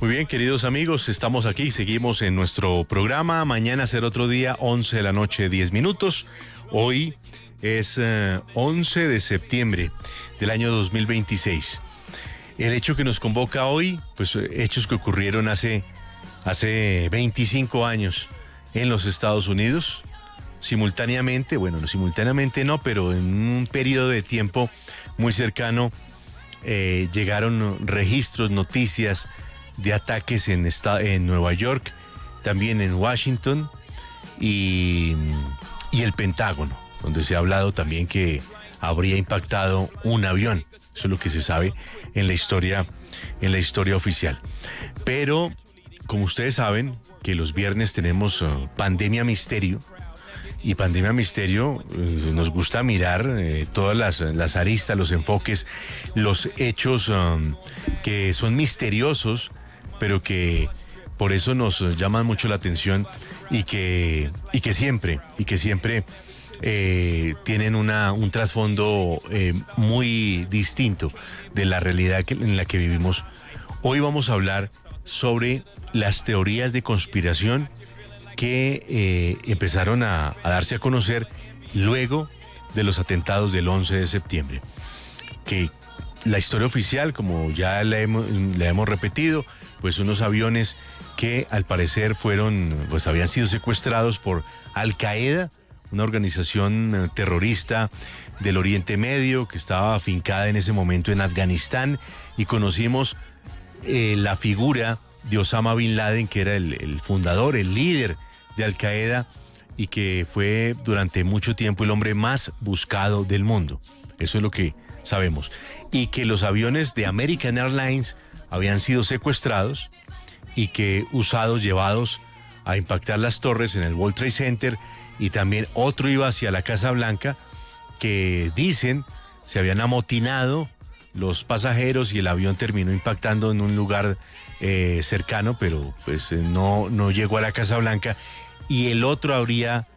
Muy bien, queridos amigos, estamos aquí, seguimos en nuestro programa. Mañana será otro día, 11 de la noche, 10 minutos. Hoy es 11 de septiembre del año 2026. El hecho que nos convoca hoy, pues hechos que ocurrieron hace 25 años en los Estados Unidos. Simultáneamente, bueno, no simultáneamente no, pero en un periodo de tiempo muy cercano llegaron registros, noticias de ataques en Nueva York, también en Washington y el Pentágono, donde se ha hablado también que habría impactado un avión. Eso es lo que se sabe en la historia oficial. Pero, como ustedes saben, que los viernes tenemos Pandemia Misterio. Y Pandemia Misterio, nos gusta mirar todas las aristas, los enfoques, los hechos que son misteriosos, pero que por eso nos llaman mucho la atención y que siempre tienen un trasfondo muy distinto de la realidad en la que vivimos. Hoy vamos a hablar sobre las teorías de conspiración que empezaron a darse a conocer luego de los atentados del 11 de septiembre. Que la historia oficial, como ya la hemos repetido, pues unos aviones que al parecer habían sido secuestrados por Al Qaeda, una organización terrorista del Oriente Medio que estaba afincada en ese momento en Afganistán, y conocimos la figura de Osama Bin Laden, que era el fundador, el líder de Al Qaeda, y que fue durante mucho tiempo el hombre más buscado del mundo. Eso es lo que sabemos. Y que los aviones de American Airlines habían sido secuestrados y que llevados a impactar las torres en el World Trade Center, y también otro iba hacia la Casa Blanca, que dicen se habían amotinado los pasajeros y el avión terminó impactando en un lugar cercano, pero pues no llegó a la Casa Blanca, y el otro habría